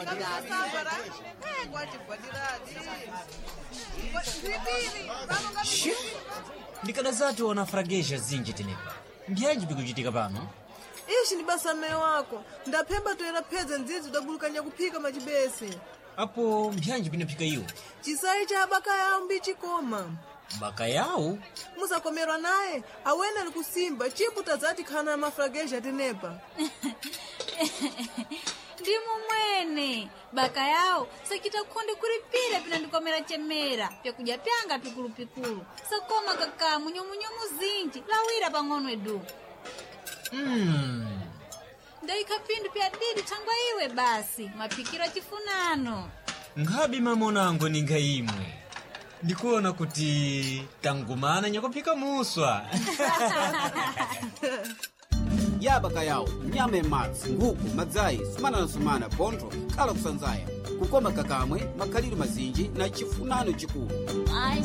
ndikadazati wana fragesha zinji tenepa ndiyanji bikuchitika pano. Ishi ni basa mme wako ndaphemba toera phedza ndzidzi udabulukanya kuphika machibese apo mbyanji pinaphika iwo chisayi cha baka yawo mbichikoma baka yawo musakomerwa naye awene ali kusimba chipu tazati khana mafragesha tenepa ndimu mwene baka yawo sakita kukhonde kulipira pina ndikomera chemera pyakuja pyanga pikulu sakoma kakamu nyomunyomu zinji lawira pang'ono edu. Ndaika pindu pya didi changwa iwe basi mapikiro chifunano nkhabi mamonango ninga imwe ndikuona kuti tangumana nyakuphika muswa. yabaka yawo nyama emadzi nkhuku madzayi sumana pontho kala kusanzaya kukoma kakamwe makhaliro mazinji na chifunano chikulu.